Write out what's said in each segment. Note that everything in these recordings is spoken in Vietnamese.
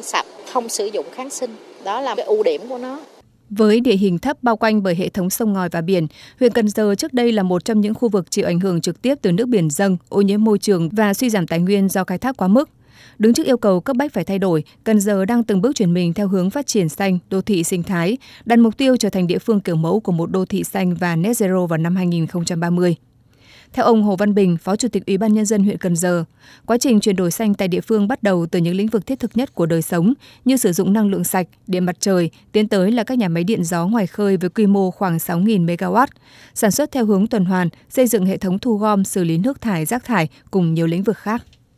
sạch, không sử dụng kháng sinh. Đó là cái ưu điểm của nó. Với địa hình thấp bao quanh bởi hệ thống sông ngòi và biển, huyện Cần Giờ trước đây là một trong những khu vực chịu ảnh hưởng trực tiếp từ nước biển dâng, ô nhiễm môi trường và suy giảm tài nguyên do khai thác quá mức. Đứng trước yêu cầu cấp bách phải thay đổi, Cần Giờ đang từng bước chuyển mình theo hướng phát triển xanh, đô thị sinh thái, đặt mục tiêu trở thành địa phương kiểu mẫu của một đô thị xanh và net zero vào năm 2030. Theo ông Hồ Văn Bình, Phó Chủ tịch Ủy ban Nhân dân huyện Cần Giờ, quá trình chuyển đổi xanh tại địa phương bắt đầu từ những lĩnh vực thiết thực nhất của đời sống như sử dụng năng lượng sạch, điện mặt trời, tiến tới là các nhà máy điện gió ngoài khơi với quy mô khoảng 6.000 MW, sản xuất theo hướng tuần hoàn, xây dựng hệ thống thu gom, xử lý nước thải, rác thải cùng nhiều lĩnh vực khác.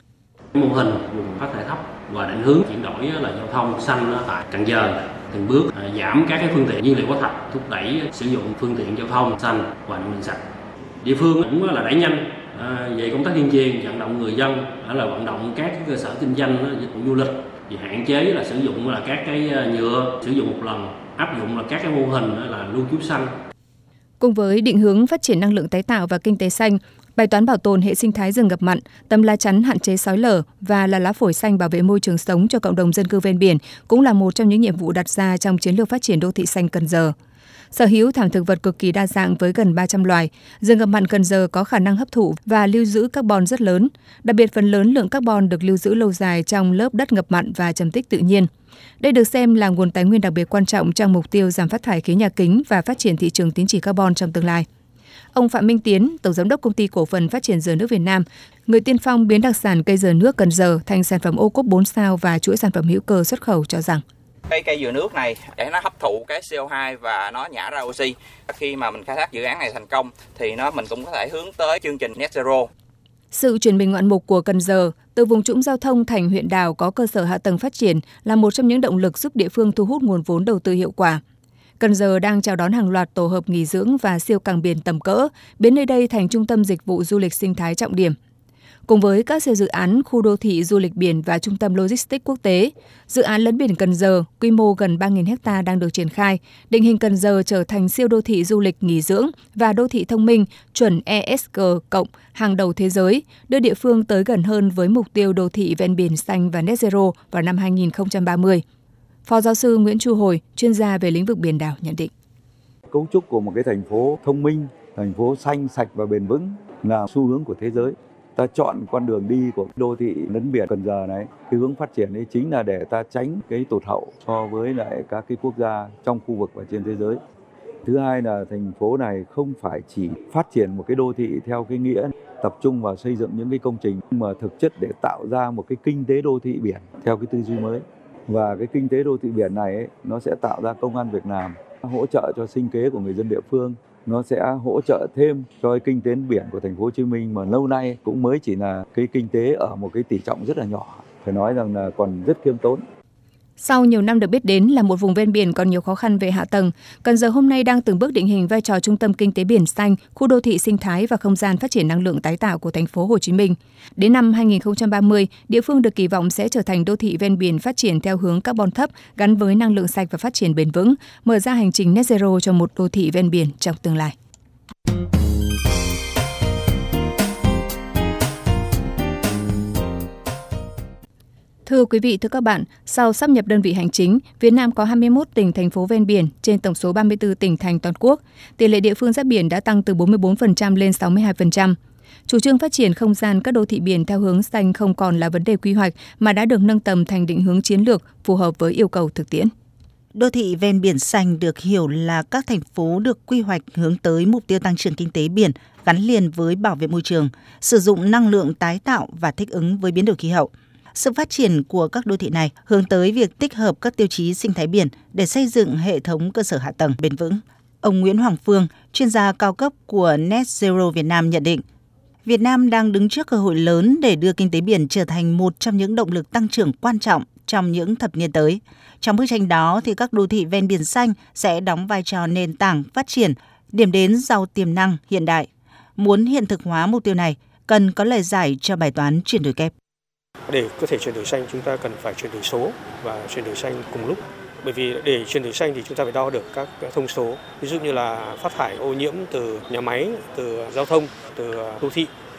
Mô hình vùng phát thải thấp và định hướng chuyển đổi là giao thông xanh tại Cần Giờ, từng bước giảm các phương tiện nhiên liệu hóa thạch, thúc đẩy sử dụng phương tiện giao thông xanh và năng lượng sạch. Địa phương cũng là đẩy nhanh về công tác tuyên truyền, vận động người dân, là vận động các cơ sở kinh doanh dịch vụ du lịch, thì hạn chế là sử dụng là các cái nhựa sử dụng một lần, áp dụng là các cái mô hình là lưu trú xanh. Cùng với định hướng phát triển năng lượng tái tạo và kinh tế xanh, bài toán bảo tồn hệ sinh thái rừng ngập mặn, tấm lá chắn hạn chế xói lở và là lá phổi xanh bảo vệ môi trường sống cho cộng đồng dân cư ven biển cũng là một trong những nhiệm vụ đặt ra trong chiến lược phát triển đô thị xanh Cần Giờ. Sở hữu thảm thực vật cực kỳ đa dạng với gần 300 loài, rừng ngập mặn Cần Giờ có khả năng hấp thụ và lưu giữ carbon rất lớn. Đặc biệt phần lớn lượng carbon được lưu giữ lâu dài trong lớp đất ngập mặn và trầm tích tự nhiên. Đây được xem là nguồn tài nguyên đặc biệt quan trọng trong mục tiêu giảm phát thải khí nhà kính và phát triển thị trường tín chỉ carbon trong tương lai. Ông Phạm Minh Tiến, Tổng Giám đốc Công ty Cổ phần Phát triển dừa nước Việt Nam, người tiên phong biến đặc sản cây dừa nước Cần Giờ thành sản phẩm ô cốp 4 sao và chuỗi sản phẩm hữu cơ xuất khẩu cho rằng cây dừa nước này để nó hấp thụ cái CO2 và nó nhả ra oxy. Khi mà mình khai thác dự án này thành công thì mình cũng có thể hướng tới chương trình net zero. Sự chuyển mình ngoạn mục của Cần Giờ từ vùng trũng giao thông thành huyện đảo có cơ sở hạ tầng phát triển là một trong những động lực giúp địa phương thu hút nguồn vốn đầu tư hiệu quả. Cần Giờ đang chào đón hàng loạt tổ hợp nghỉ dưỡng và siêu cảng biển tầm cỡ, biến nơi đây thành trung tâm dịch vụ du lịch sinh thái trọng điểm. Cùng với các siêu dự án khu đô thị du lịch biển và trung tâm logistics quốc tế, dự án lấn biển Cần Giờ quy mô gần 3.000 ha đang được triển khai, định hình Cần Giờ trở thành siêu đô thị du lịch nghỉ dưỡng và đô thị thông minh chuẩn ESG cộng hàng đầu thế giới, đưa địa phương tới gần hơn với mục tiêu đô thị ven biển xanh và net zero vào năm 2030. Phó giáo sư Nguyễn Chu Hồi, chuyên gia về lĩnh vực biển đảo nhận định. Cấu trúc của một cái thành phố thông minh, thành phố xanh, sạch và bền vững là xu hướng của thế giới. Ta chọn con đường đi của đô thị lấn biển Cần Giờ này, cái hướng phát triển ấy chính là để ta tránh cái tụt hậu so với lại các cái quốc gia trong khu vực và trên thế giới. Thứ hai là thành phố này không phải chỉ phát triển một cái đô thị theo cái nghĩa tập trung vào xây dựng những cái công trình, mà thực chất để tạo ra một cái kinh tế đô thị biển theo cái tư duy mới. Và cái kinh tế đô thị biển này ấy, nó sẽ tạo ra công ăn việc làm, hỗ trợ cho sinh kế của người dân địa phương. Nó sẽ hỗ trợ thêm cho cái kinh tế biển của thành phố Hồ Chí Minh mà lâu nay cũng mới chỉ là cái kinh tế ở một cái tỷ trọng rất là nhỏ, phải nói rằng là còn rất khiêm tốn. Sau nhiều năm được biết đến là một vùng ven biển còn nhiều khó khăn về hạ tầng, Cần Giờ hôm nay đang từng bước định hình vai trò trung tâm kinh tế biển xanh, khu đô thị sinh thái và không gian phát triển năng lượng tái tạo của thành phố Hồ Chí Minh. Đến năm 2030, địa phương được kỳ vọng sẽ trở thành đô thị ven biển phát triển theo hướng carbon thấp, gắn với năng lượng sạch và phát triển bền vững, mở ra hành trình net zero cho một đô thị ven biển trong tương lai. Thưa quý vị, thưa các bạn, sau sáp nhập đơn vị hành chính, Việt Nam có 21 tỉnh, thành phố ven biển trên tổng số 34 tỉnh thành toàn quốc. Tỷ lệ địa phương giáp biển đã tăng từ 44% lên 62%. Chủ trương phát triển không gian các đô thị biển theo hướng xanh không còn là vấn đề quy hoạch mà đã được nâng tầm thành định hướng chiến lược phù hợp với yêu cầu thực tiễn. Đô thị ven biển xanh được hiểu là các thành phố được quy hoạch hướng tới mục tiêu tăng trưởng kinh tế biển gắn liền với bảo vệ môi trường, sử dụng năng lượng tái tạo và thích ứng với biến đổi khí hậu. Sự phát triển của các đô thị này hướng tới việc tích hợp các tiêu chí sinh thái biển để xây dựng hệ thống cơ sở hạ tầng bền vững. Ông Nguyễn Hoàng Phương, chuyên gia cao cấp của Net Zero Việt Nam nhận định, Việt Nam đang đứng trước cơ hội lớn để đưa kinh tế biển trở thành một trong những động lực tăng trưởng quan trọng trong những thập niên tới. Trong bức tranh đó thì các đô thị ven biển xanh sẽ đóng vai trò nền tảng phát triển, điểm đến giàu tiềm năng hiện đại. Muốn hiện thực hóa mục tiêu này, cần có lời giải cho bài toán chuyển đổi kép. Để có thể chuyển đổi xanh, chúng ta cần phải chuyển đổi số và chuyển đổi xanh cùng lúc. Bởi vì để chuyển đổi xanh thì chúng ta phải đo được các thông số, ví dụ như là phát thải ô nhiễm từ nhà máy, từ giao thông, từ đô thị.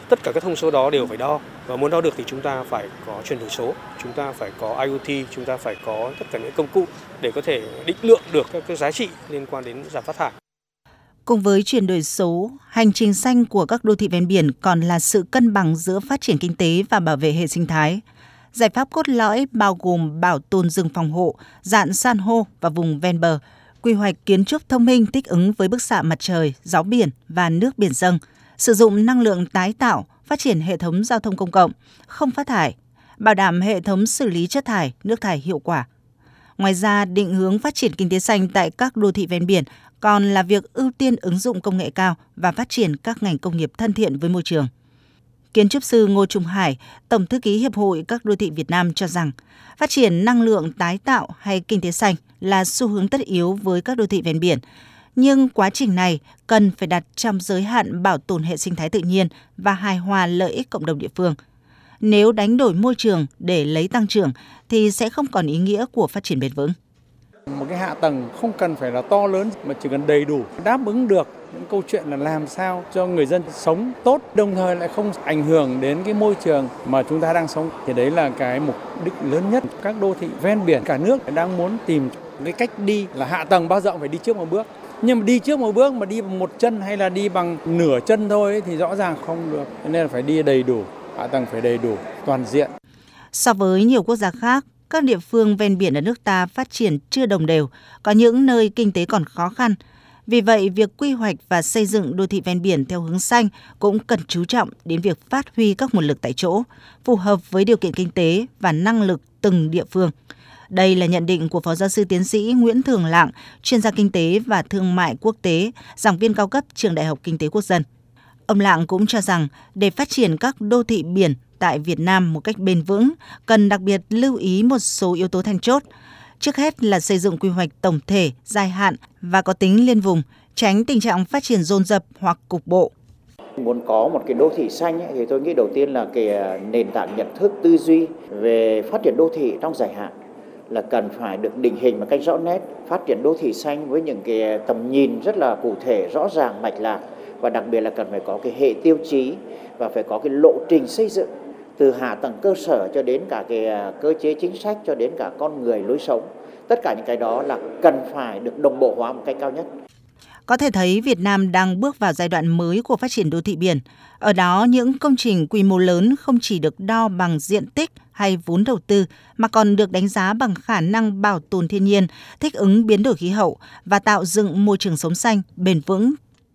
Tất cả các thông số đó đều phải đo, và muốn đo được thì chúng ta phải có chuyển đổi số, chúng ta phải có IoT, chúng ta phải có tất cả những công cụ để có thể định lượng được các cái giá trị liên quan đến giảm phát thải. Cùng với chuyển đổi số, hành trình xanh của các đô thị ven biển còn là sự cân bằng giữa phát triển kinh tế và bảo vệ hệ sinh thái. Giải pháp cốt lõi bao gồm bảo tồn rừng phòng hộ, rạn san hô và vùng ven bờ, quy hoạch kiến trúc thông minh thích ứng với bức xạ mặt trời, gió biển và nước biển dâng, sử dụng năng lượng tái tạo, phát triển hệ thống giao thông công cộng, không phát thải, bảo đảm hệ thống xử lý chất thải, nước thải hiệu quả. Ngoài ra, định hướng phát triển kinh tế xanh tại các đô thị ven biển còn là việc ưu tiên ứng dụng công nghệ cao và phát triển các ngành công nghiệp thân thiện với môi trường. Kiến trúc sư Ngô Trung Hải, Tổng thư ký Hiệp hội các đô thị Việt Nam cho rằng, phát triển năng lượng tái tạo hay kinh tế xanh là xu hướng tất yếu với các đô thị ven biển. Nhưng quá trình này cần phải đặt trong giới hạn bảo tồn hệ sinh thái tự nhiên và hài hòa lợi ích cộng đồng địa phương. Nếu đánh đổi môi trường để lấy tăng trưởng thì sẽ không còn ý nghĩa của phát triển bền vững. Một cái hạ tầng không cần phải là to lớn mà chỉ cần đầy đủ đáp ứng được những câu chuyện là làm sao cho người dân sống tốt, đồng thời lại không ảnh hưởng đến cái môi trường mà chúng ta đang sống. Thì đấy là cái mục đích lớn nhất. Các đô thị ven biển cả nước đang muốn tìm cái cách đi là hạ tầng bao giờ cũng phải đi trước một bước. Nhưng mà đi trước một bước mà đi bằng một chân hay là đi bằng nửa chân thôi ấy, thì rõ ràng không được. Nên là phải đi đầy đủ, hạ tầng phải đầy đủ, toàn diện. So với nhiều quốc gia khác, các địa phương ven biển ở nước ta phát triển chưa đồng đều, có những nơi kinh tế còn khó khăn. Vì vậy, việc quy hoạch và xây dựng đô thị ven biển theo hướng xanh cũng cần chú trọng đến việc phát huy các nguồn lực tại chỗ, phù hợp với điều kiện kinh tế và năng lực từng địa phương. Đây là nhận định của Phó Giáo sư Tiến sĩ Nguyễn Thường Lạng, chuyên gia kinh tế và thương mại quốc tế, giảng viên cao cấp Trường Đại học Kinh tế Quốc dân. Ông Lạng cũng cho rằng để phát triển các đô thị biển tại Việt Nam một cách bền vững, cần đặc biệt lưu ý một số yếu tố then chốt. Trước hết là xây dựng quy hoạch tổng thể, dài hạn và có tính liên vùng, tránh tình trạng phát triển dồn dập hoặc cục bộ. Muốn có một cái đô thị xanh thì tôi nghĩ đầu tiên là cái nền tảng nhận thức tư duy về phát triển đô thị trong dài hạn là cần phải được định hình một cách rõ nét, phát triển đô thị xanh với những cái tầm nhìn rất là cụ thể, rõ ràng, mạch lạc, và đặc biệt là cần phải có cái hệ tiêu chí và phải có cái lộ trình xây dựng từ hạ tầng cơ sở cho đến cả cái cơ chế chính sách cho đến cả con người, lối sống. Tất cả những cái đó là cần phải được đồng bộ hóa một cách cao nhất. Có thể thấy Việt Nam đang bước vào giai đoạn mới của phát triển đô thị biển. Ở đó, những công trình quy mô lớn không chỉ được đo bằng diện tích hay vốn đầu tư, mà còn được đánh giá bằng khả năng bảo tồn thiên nhiên, thích ứng biến đổi khí hậu và tạo dựng môi trường sống xanh, bền vững.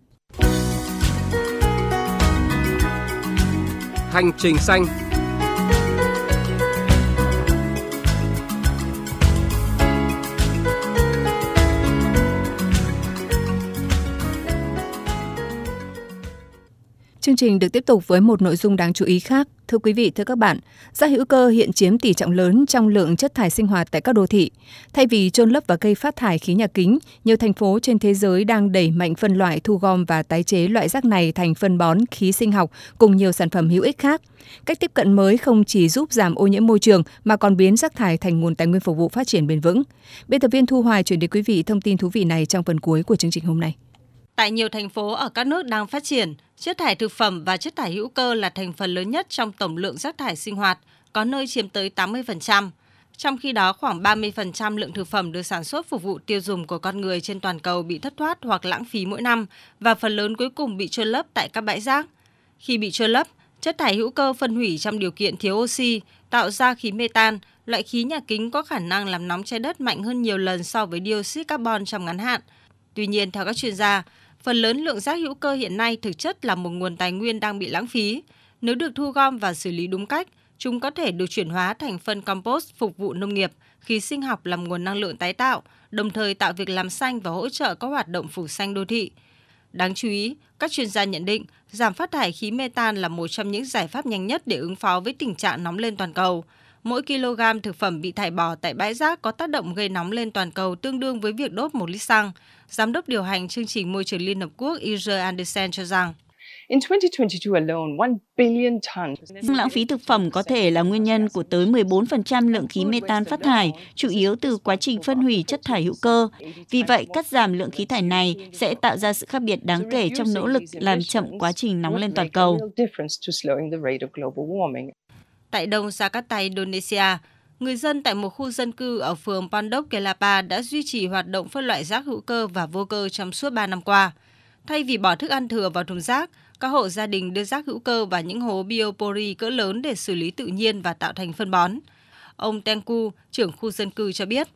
Hành trình xanh. Chương trình được tiếp tục với một nội dung đáng chú ý khác. Thưa quý vị, thưa các bạn, rác hữu cơ hiện chiếm tỷ trọng lớn trong lượng chất thải sinh hoạt tại các đô thị. Thay vì chôn lấp và gây phát thải khí nhà kính, nhiều thành phố trên thế giới đang đẩy mạnh phân loại, thu gom và tái chế loại rác này thành phân bón, khí sinh học cùng nhiều sản phẩm hữu ích khác. Cách tiếp cận mới không chỉ giúp giảm ô nhiễm môi trường mà còn biến rác thải thành nguồn tài nguyên phục vụ phát triển bền vững. Biên tập viên Thu Hoài chuyển đến quý vị thông tin thú vị này trong phần cuối của chương trình hôm nay. Tại nhiều thành phố ở các nước đang phát triển, chất thải thực phẩm và chất thải hữu cơ là thành phần lớn nhất trong tổng lượng rác thải sinh hoạt, có nơi chiếm tới 80%. Trong khi đó, khoảng 30% lượng thực phẩm được sản xuất phục vụ tiêu dùng của con người trên toàn cầu bị thất thoát hoặc lãng phí mỗi năm và phần lớn cuối cùng bị chôn lấp tại các bãi rác. Khi bị chôn lấp, chất thải hữu cơ phân hủy trong điều kiện thiếu oxy, tạo ra khí metan, loại khí nhà kính có khả năng làm nóng trái đất mạnh hơn nhiều lần so với dioxide carbon trong ngắn hạn. Tuy nhiên, theo các chuyên gia, phần lớn lượng rác hữu cơ hiện nay thực chất là một nguồn tài nguyên đang bị lãng phí. Nếu được thu gom và xử lý đúng cách, chúng có thể được chuyển hóa thành phân compost phục vụ nông nghiệp, khí sinh học làm nguồn năng lượng tái tạo, đồng thời tạo việc làm xanh và hỗ trợ các hoạt động phủ xanh đô thị. Đáng chú ý, các chuyên gia nhận định giảm phát thải khí metan là một trong những giải pháp nhanh nhất để ứng phó với tình trạng nóng lên toàn cầu. Mỗi kg thực phẩm bị thải bỏ tại bãi rác có tác động gây nóng lên toàn cầu tương đương với việc đốt 1 lít xăng. Giám đốc điều hành chương trình môi trường Liên Hợp Quốc Inger Andersen cho rằng Lãng phí thực phẩm có thể là nguyên nhân của tới 14% lượng khí metan phát thải, chủ yếu từ quá trình phân hủy chất thải hữu cơ. Vì vậy, cắt giảm lượng khí thải này sẽ tạo ra sự khác biệt đáng kể trong nỗ lực làm chậm quá trình nóng lên toàn cầu. Tại Đông Jakarta, Indonesia, người dân tại một khu dân cư ở phường Pondok Kelapa đã duy trì hoạt động phân loại rác hữu cơ và vô cơ trong suốt 3 năm qua. Thay vì bỏ thức ăn thừa vào thùng rác, các hộ gia đình đưa rác hữu cơ vào những hố biopori cỡ lớn để xử lý tự nhiên và tạo thành phân bón. Ông Tengku, trưởng khu dân cư cho biết.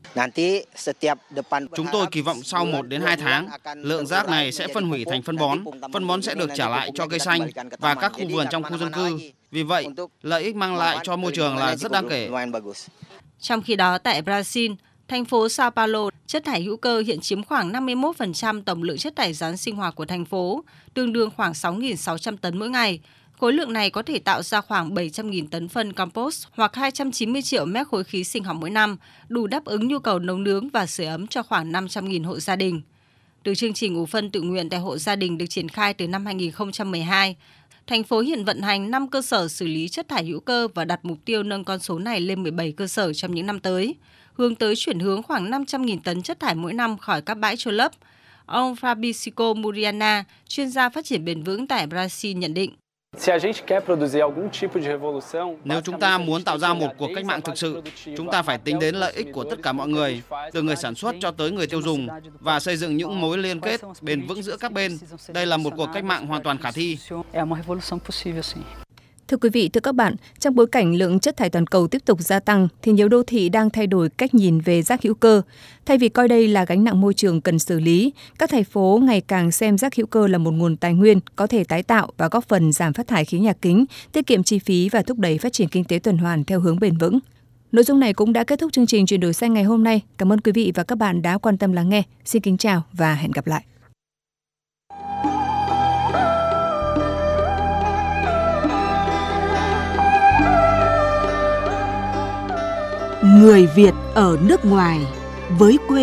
Chúng tôi kỳ vọng sau 1 đến 2 tháng, lượng rác này sẽ phân hủy thành phân bón. Phân bón sẽ được trả lại cho cây xanh và các khu vườn trong khu dân cư. Vì vậy, lợi ích mang lại cho môi trường là rất đáng kể. Trong khi đó, tại Brazil, thành phố Sao Paulo, chất thải hữu cơ hiện chiếm khoảng 51% tổng lượng chất thải rắn sinh hoạt của thành phố, tương đương khoảng 6.600 tấn mỗi ngày. Khối lượng này có thể tạo ra khoảng 700.000 tấn phân compost hoặc 290 triệu mét khối khí sinh học mỗi năm, đủ đáp ứng nhu cầu nấu nướng và sưởi ấm cho khoảng 500.000 hộ gia đình. Từ chương trình ủ phân tự nguyện tại hộ gia đình được triển khai từ năm 2012, thành phố hiện vận hành 5 cơ sở xử lý chất thải hữu cơ và đặt mục tiêu nâng con số này lên 17 cơ sở trong những năm tới, hướng tới chuyển hướng khoảng 500.000 tấn chất thải mỗi năm khỏi các bãi chôn lấp. Ông Fabricio Muriana, chuyên gia phát triển bền vững tại Brazil nhận định. Nếu chúng ta muốn tạo ra một cuộc cách mạng thực sự, chúng ta phải tính đến lợi ích của tất cả mọi người, từ người sản xuất cho tới người tiêu dùng, và xây dựng những mối liên kết bền vững giữa các bên. Đây là một cuộc cách mạng hoàn toàn khả thi. Thưa quý vị, thưa các bạn, trong bối cảnh lượng chất thải toàn cầu tiếp tục gia tăng, thì nhiều đô thị đang thay đổi cách nhìn về rác hữu cơ. Thay vì coi đây là gánh nặng môi trường cần xử lý, các thành phố ngày càng xem rác hữu cơ là một nguồn tài nguyên có thể tái tạo và góp phần giảm phát thải khí nhà kính, tiết kiệm chi phí và thúc đẩy phát triển kinh tế tuần hoàn theo hướng bền vững. Nội dung này cũng đã kết thúc chương trình Chuyển đổi xanh ngày hôm nay. Cảm ơn quý vị và các bạn đã quan tâm lắng nghe. Xin kính chào và hẹn gặp lại. Người Việt ở nước ngoài với quê